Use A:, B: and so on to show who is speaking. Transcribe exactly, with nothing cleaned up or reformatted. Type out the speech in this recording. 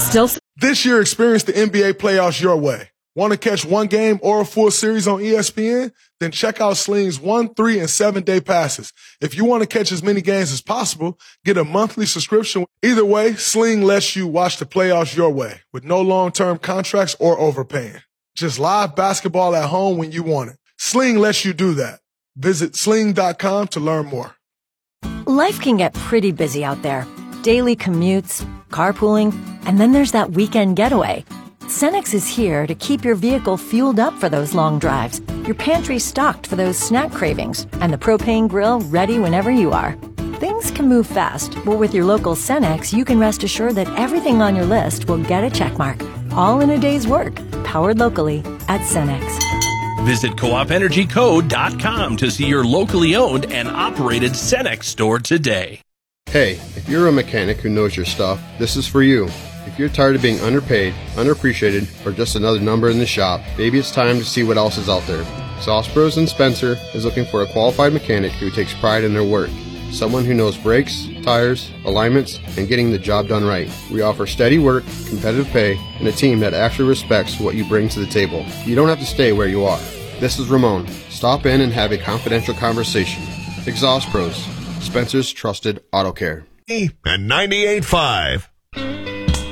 A: Still.
B: This year, experience the N B A playoffs your way. Want to catch one game or a full series on E S P N? Then check out Sling's one, three, and seven-day passes. If you want to catch as many games as possible, get a monthly subscription. Either way, Sling lets you watch the playoffs your way with no long-term contracts or overpaying. Just live basketball at home when you want it. Sling lets you do that. Visit sling dot com to learn more.
A: Life can get pretty busy out there. Daily commutes, carpooling, and then there's that weekend getaway. Cenex is here to keep your vehicle fueled up for those long drives, your pantry stocked for those snack cravings, and the propane grill ready whenever you are. Things can move fast, but with your local Cenex, you can rest assured that everything on your list will get a checkmark, all in a day's work, powered locally at Cenex.
C: Visit co op energy co dot com to see your locally owned and operated Cenex store today.
D: Hey, if you're a mechanic who knows your stuff, this is for you. If you're tired of being underpaid, underappreciated, or just another number in the shop, maybe it's time to see what else is out there. Exhaust Pros and Spencer is looking for a qualified mechanic who takes pride in their work. Someone who knows brakes, tires, alignments, and getting the job done right. We offer steady work, competitive pay, and a team that actually respects what you bring to the table. You don't have to stay where you are. This is Ramon. Stop in and have a confidential conversation. Exhaust Pros, Spencer's trusted auto care.
E: And ninety-eight point five.